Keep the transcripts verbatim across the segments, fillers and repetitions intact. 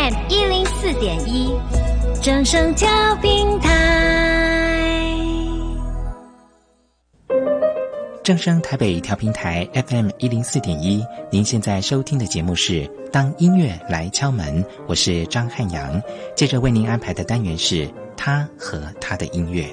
M 一零四点一，正声调频台。 正声台北调频台 F M 一零四点一，您现在收听的节目是《当音乐来敲门》，我是张汉阳。接着为您安排的单元是他和他的音乐。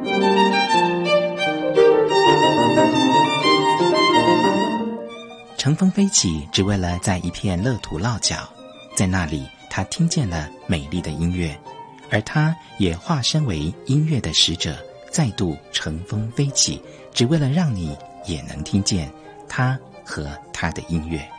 乘风飞起，只为了在一片乐土落脚，在那里，他听见了美丽的音乐，而他也化身为音乐的使者，再度乘风飞起，只为了让你也能听见他和他的音乐。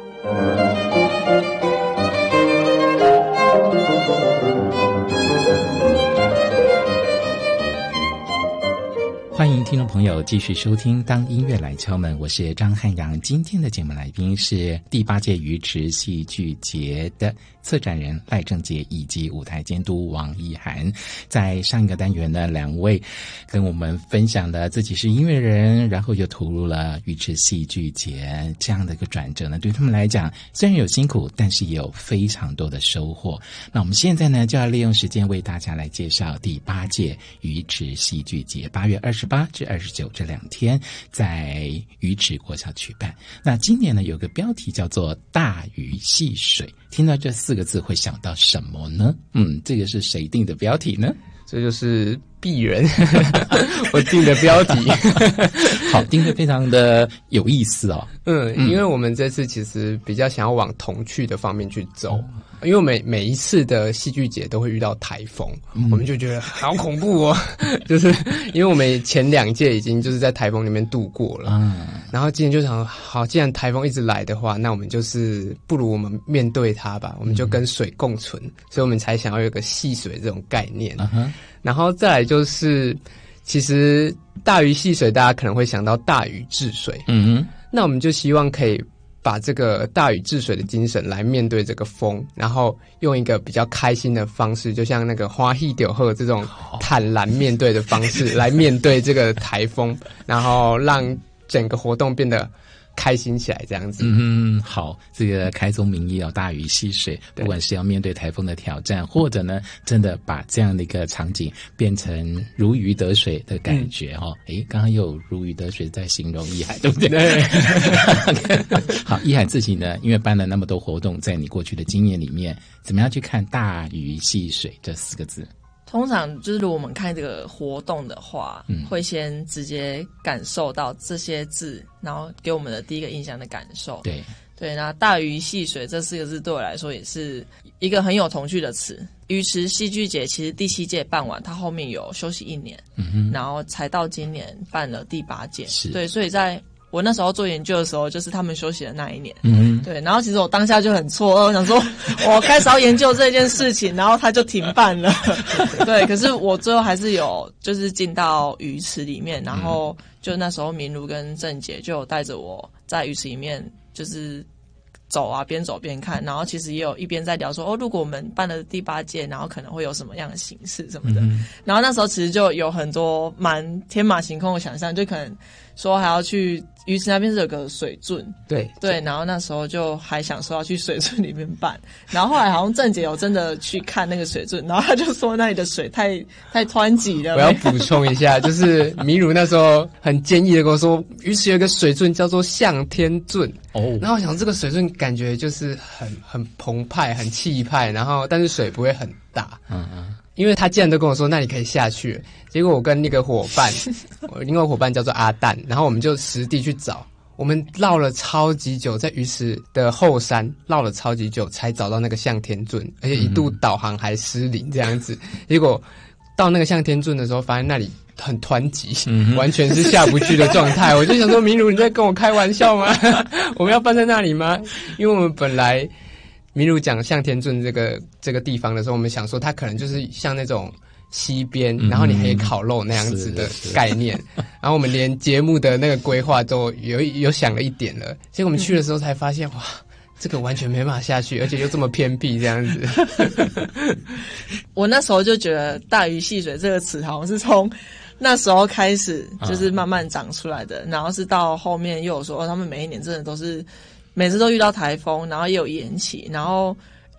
欢迎听众朋友继续收听《当音乐来敲门》，我是张汉阳。今天的节目来宾是第八届鱼池戏剧节的策展人赖正杰以及舞台监督王一涵。在上一个单元呢，两位跟我们分享了自己是音乐人，然后又投入了鱼池戏剧节这样的一个转折呢，对他们来讲虽然有辛苦，但是也有非常多的收获。那我们现在呢，就要利用时间为大家来介绍第八届鱼池戏剧节，八月二十八至二十九这两天在鱼池国小举办。那今年呢，有个标题叫做大鱼戏水，听到这四个字会想到什么呢？嗯，这个是谁定的标题呢？ 这就是鄙人我定的标题好，定的非常的有意思哦。 嗯，因为我们这次其实比较想要往童趣的方面去走，嗯，因为每每一次的戏剧节都会遇到台风，嗯，我们就觉得好恐怖哦就是因为我们前两届已经就是在台风里面度过了，嗯，然后今年就想好，既然台风一直来的话，那我们就是不如我们面对它吧，我们就跟水共存，嗯，所以我们才想要有个戏水这种概念，嗯，然后再来就是其实大鱼戏水大家可能会想到大禹治水，嗯哼，那我们就希望可以把这个大禹治水的精神来面对这个风，然后用一个比较开心的方式，就像那个花戏柳鹤这种坦然面对的方式来面对这个台风，然后让整个活动变得开心起来这样子。 嗯，好，这个开宗明义哦，大禹戏水，不管是要面对台风的挑战，或者呢真的把这样的一个场景变成如鱼得水的感觉哦。诶，嗯，刚刚又有如鱼得水在形容一海，对不对？对好，一海自己呢，因为办了那么多活动，在你过去的经验里面，怎么样去看大禹戏水这四个字？ 通常就是如果我们看这个活动的话，嗯，会先直接感受到这些字，然后给我们的第一个印象的感受。对对，那大鱼戏水这四个字对我来说也是一个很有童趣的词。鱼池戏剧节其实第七届办完，它后面有休息一年，嗯哼，然后才到今年办了第八届。是，对，所以在我那时候做研究的时候，就是他们休息的那一年，嗯，对。然后其实我当下就很错愕，想说我开始要研究这件事情，然后他就停办了，对。可是我最后还是有就是进到鱼池里面，然后就那时候明如跟郑姐就有带着我在鱼池里面就是走啊，边走边看，然后其实也有一边在聊说，哦，如果我们办了第八届，然后可能会有什么样的形式什么的，嗯，然后那时候其实就有很多蛮天马行空的想象，就可能说还要去鱼池那边是有个水圳，对对，然后那时候就还想说要去水圳里面办，然后后来好像郑姐有真的去看那个水圳，然后他就说那里的水太太湍急了。 我要补充一下，就是米如那时候很坚毅的跟我说，鱼池有一个水圳叫做向天圳哦，然后我想这个水圳感觉就是很很澎湃、很气派，然后但是水不会很大，嗯嗯。因为他既然都跟我说那你可以下去，结果我跟那个伙伴我另外伙伴叫做阿蛋，然后我们就实地去找，我们绕了超级久，在鱼池的后山绕了超级久才找到那个向天圳，而且一度导航还失灵这样子，结果到那个向天圳的时候发现那里很湍急，嗯，完全是下不去的状态我就想说明如你在跟我开玩笑吗我们要办在那里吗？因为我们本来明如讲向天圳这个这个地方的时候，我们想说它可能就是像那种溪边，嗯，然后你还可以烤肉那样子的概念，然后我们连节目的那个规划都有有想了一点了，结果我们去的时候才发现，哇，这个完全没办法下去，而且又这么偏僻这样子我那时候就觉得大鱼戏水这个词好像是从那时候开始就是慢慢长出来的，嗯，然后是到后面又有说，哦，他们每一年真的都是每次都遇到台风，然后也有延期，然后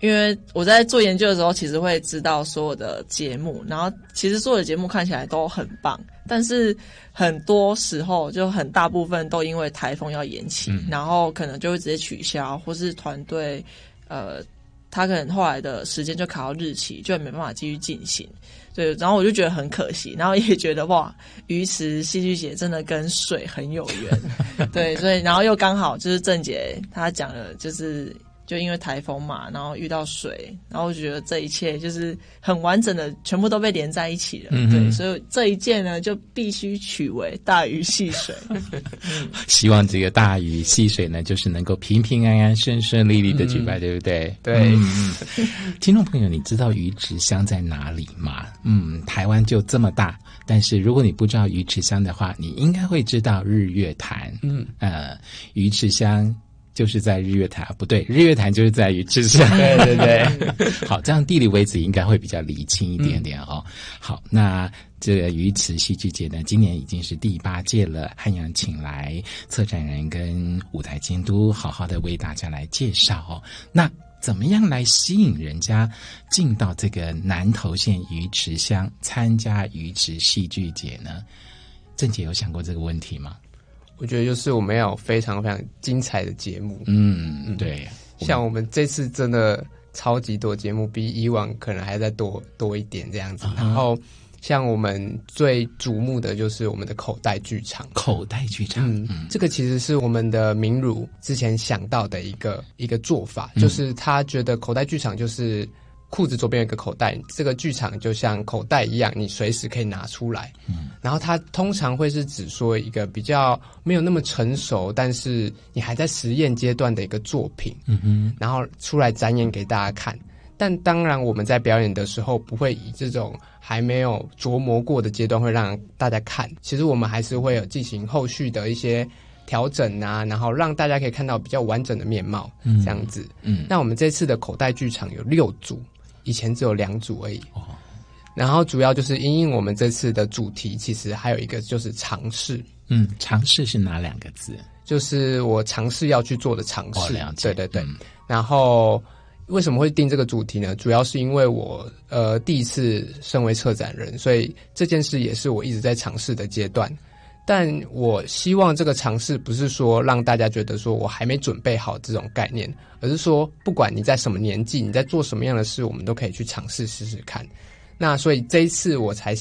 因为我在做研究的时候，其实会知道所有的节目，然后其实所有的节目看起来都很棒，但是很多时候就很大部分都因为台风要延期，嗯、然后可能就会直接取消，或是团队呃，他可能后来的时间就卡到日期，就没办法继续进行。对，然后我就觉得很可惜，然后也觉得哇，鱼池戏剧节真的跟水很有缘，对，所以然后又刚好就是郑姐她讲了，就是就因为台风嘛，然后遇到水，然后我觉得这一切就是很完整的，全部都被连在一起了，嗯、对，所以这一届呢就必须取为大鱼戏水。 希望这个大鱼戏水呢，就是能够平平安安、顺顺利利的举办，嗯、对不对？ 对。 嗯、听众朋友，你知道鱼池乡在哪里吗？嗯，台湾就这么大，但是如果你不知道鱼池乡的话，你应该会知道日月潭。嗯，呃，鱼池乡就是在日月潭，不对，日月潭就是在鱼池乡。 对对对， 好，这样地理位置应该会比较厘清一点点哦。嗯、好，那这个鱼池戏剧节呢，今年已经是第八届了。汉阳请来策展人跟舞台监督，好好的为大家来介绍哦。那怎么样来吸引人家进到这个南投县鱼池乡参加鱼池戏剧节呢？郑姐有想过这个问题吗？ 我觉得就是我们要有非常非常精彩的节目。 嗯，对， 像我们这次真的超级多节目，比以往可能还再多多一点这样子。Uh-huh. 然后像我们最瞩目的就是我们的口袋剧场。 口袋剧场， 嗯，嗯这个其实是我们的明儒之前想到的一个一个做法，就是他觉得口袋剧场就是裤子左边有一个口袋，这个剧场就像口袋一样，你随时可以拿出来。嗯，然后它通常会是指说一个比较没有那么成熟，但是你还在实验阶段的一个作品。嗯哼，然后出来展演给大家看。但当然我们在表演的时候不会以这种还没有琢磨过的阶段会让大家看，其实我们还是会有进行后续的一些调整啊，然后让大家可以看到比较完整的面貌。嗯，这样子。嗯，那我们这次的口袋剧场有六组，以前只有两组而已。哦，然后主要就是因应我们这次的主题，其实还有一个就是尝试。 嗯，尝试是哪两个字？ 就是我尝试要去做的尝试。 哦，了解。 对对对。 嗯、 然后为什么会定这个主题呢？主要是因为我呃第一次身为策展人，所以这件事也是我一直在尝试的阶段。但我希望这个尝试不是说让大家觉得说我还没准备好这种概念，而是说不管你在什么年纪，你在做什么样的事，我们都可以去尝试试试看。那所以这一次我才